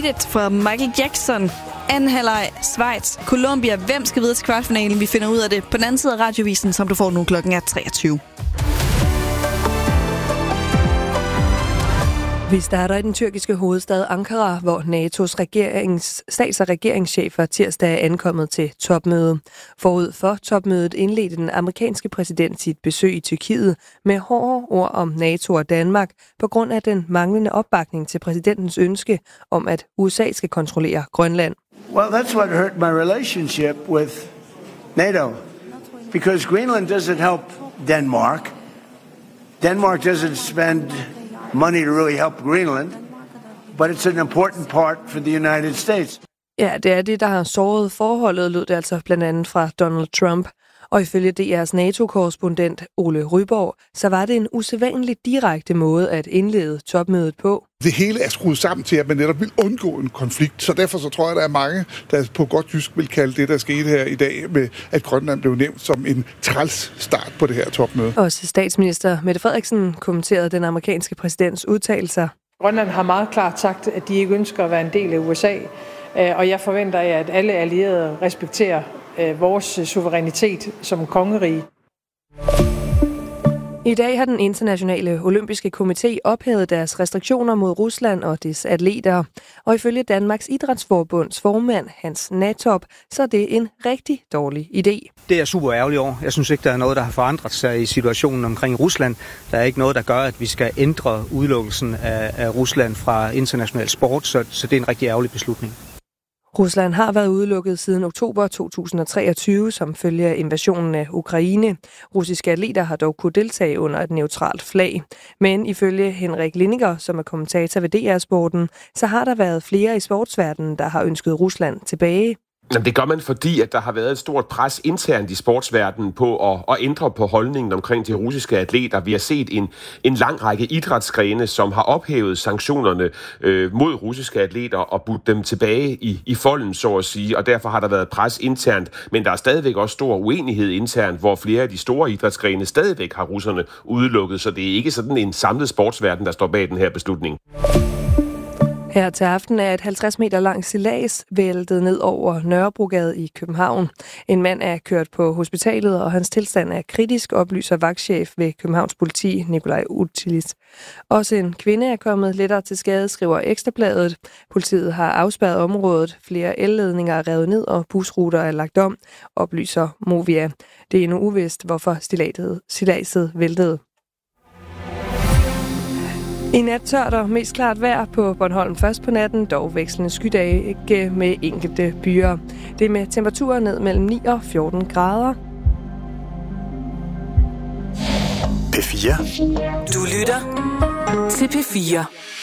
Beat It fra Michael Jackson. Anden halvleg, Schweiz, Colombia. Hvem skal videre til kvartfinalen? Vi finder ud af det på den anden side af radiovisen, som du får nu klokken er 23. Vi starter i den tyrkiske hovedstad Ankara, hvor NATO's stats- og regeringschefer tirsdag er ankommet til topmøde. Forud for topmødet indledte den amerikanske præsident sit besøg i Tyrkiet med hårde ord om NATO og Danmark på grund af den manglende opbakning til præsidentens ønske om, at USA skal kontrollere Grønland. Well, that's what hurt my relationship with NATO, because Greenland doesn't help Denmark. Denmark doesn't spend money to really help Greenland, but it's an important part for the United States. Ja, det er det, der har såret forholdet, lød det altså blandt andet fra Donald Trump. Og ifølge DR's NATO-korrespondent Ole Ryborg, så var det en usædvanlig direkte måde at indlede topmødet på. Det hele er skruet sammen til, at man netop vil undgå en konflikt. Så derfor så tror jeg, der er mange, der på godt jysk vil kalde det, der skete her i dag, med at Grønland blev nævnt som en træls start på det her topmøde. Også statsminister Mette Frederiksen kommenterede den amerikanske præsidents udtalelser. Grønland har meget klart sagt, at de ikke ønsker at være en del af USA, og jeg forventer, at alle allierede respekterer vores suverænitet som kongerige. I dag har den internationale olympiske komité ophævet deres restriktioner mod Rusland og dets atleter. Og ifølge Danmarks Idrætsforbunds formand Hans Natop, så er det en rigtig dårlig idé. Det er super ærgerligt over. Jeg synes ikke, der er noget, der har forandret sig i situationen omkring Rusland. Der er ikke noget, der gør, at vi skal ændre udelukkelsen af Rusland fra international sport, så det er en rigtig ærgerlig beslutning. Rusland har været udelukket siden oktober 2023 som følge af invasionen af Ukraine. Russiske atleter har dog kunnet deltage under et neutralt flag. Men ifølge Henrik Lindinger, som er kommentator ved DR-sporten, så har der været flere i sportsverdenen, der har ønsket Rusland tilbage. Jamen, det gør man, fordi at der har været et stort pres internt i sportsverdenen på at ændre på holdningen omkring de russiske atleter. Vi har set en lang række idrætsgrene, som har ophævet sanktionerne mod russiske atleter og budt dem tilbage i folden, så at sige. Og derfor har der været pres internt. Men der er stadigvæk også stor uenighed internt, hvor flere af de store idrætsgrene stadigvæk har russerne udelukket. Så det er ikke sådan en samlet sportsverden, der står bag den her beslutning. Her til aften er et 50 meter langt sejlads væltet ned over Nørrebrogade i København. En mand er kørt på hospitalet, og hans tilstand er kritisk, oplyser vagtchef ved Københavns Politi, Nikolaj Utilis. Også en kvinde er kommet lettere til skade, skriver Ekstrabladet. Politiet har afspærret området. Flere elledninger er revet ned, og busruter er lagt om, oplyser Movia. Det er endnu uvist, hvorfor sejladset væltede. I nat tørt og mest klart vejr på Bornholm først på natten, dog vekslende skydage med enkelte byer. Det er med temperaturer ned mellem 9 og 14 grader. P4. Du lytter til P4.